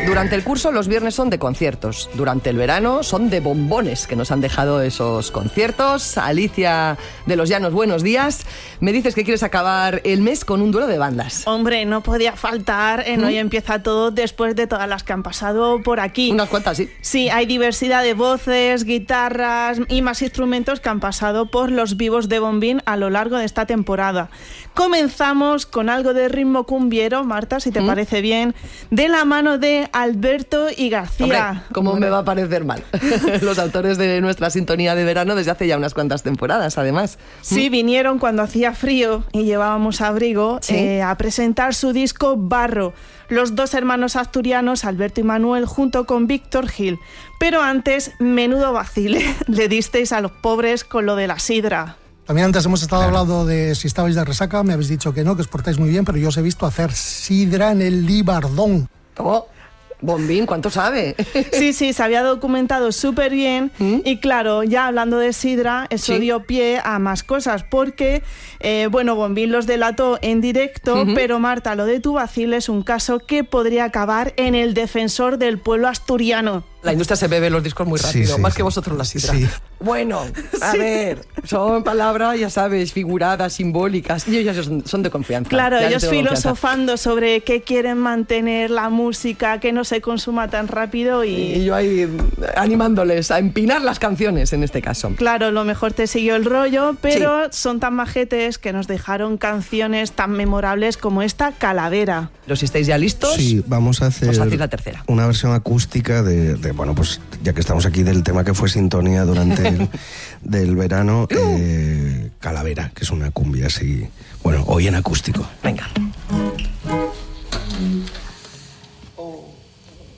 Durante el curso los viernes son de conciertos, durante el verano son de bombones que nos han dejado esos conciertos. Alicia de los Llanos, buenos días. Me dices que quieres acabar el mes con un duelo de bandas. Hombre, no podía faltar en Hoy Empieza Todo después de todas las que han pasado por aquí. Unas cuantas, sí. Sí, hay diversidad de voces, guitarras y más instrumentos que han pasado por los vivos de Bombín a lo largo de esta temporada. Comenzamos con algo de ritmo cumbiero, Marta, si te parece bien, de la mano de Alberto y García. Hombre, ¿cómo me va a parecer mal? Los autores de nuestra sintonía de verano desde hace ya unas cuantas temporadas, además. Sí, vinieron cuando hacía frío y llevábamos abrigo, ¿sí? A presentar su disco Barro. Los dos hermanos asturianos, Alberto y Manuel, junto con Víctor Gil. Pero antes, menudo vacile le disteis a los pobres con lo de la sidra. También antes hemos estado hablando de si estabais de resaca, me habéis dicho que os portáis muy bien, pero yo os he visto hacer sidra en el Libardón. ¿Cómo? Bombín, ¿cuánto sabe? Sí, se había documentado súper bien y claro, ya hablando de sidra, eso dio pie a más cosas porque, Bombín los delató en directo, pero Marta, lo de tu vacil es un caso que podría acabar en el defensor del pueblo asturiano. La industria se bebe los discos muy rápido, más que vosotros la sidra. Sí. Bueno, a ver, son palabras, ya sabes, figuradas, simbólicas, y ellos son de confianza. Claro, ellos filosofando sobre qué quieren mantener la música, que no se consuma tan rápido y yo ahí animándoles a empinar las canciones en este caso. Claro, lo mejor te siguió el rollo, pero son tan majetes que nos dejaron canciones tan memorables como esta, Calavera. ¿Los estáis ya listos? Sí, vamos a hacer la tercera. Una versión acústica de bueno, pues ya que estamos aquí del tema que fue sintonía durante del verano, Calavera, que es una cumbia así, bueno, hoy en acústico. Venga.